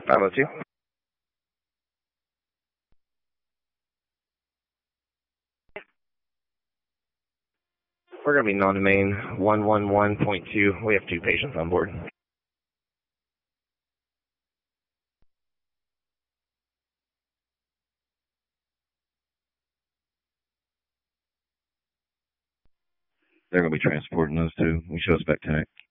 502. We're going to be non-domain 111.2. We have 2 patients on board. They're going to be transporting those 2. We show us back tonight.